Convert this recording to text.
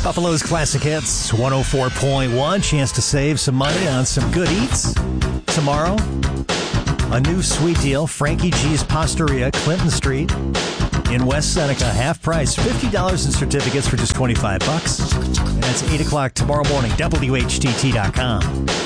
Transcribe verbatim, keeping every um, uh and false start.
Buffalo's Classic Hits, one oh four point one. Chance to save some money on some good eats. Tomorrow, a new sweet deal, Frankie G's Pastaria, Clinton Street in West Seneca. Half price, fifty dollars in certificates for just twenty-five bucks. And that's eight o'clock tomorrow morning, W H T T dot com.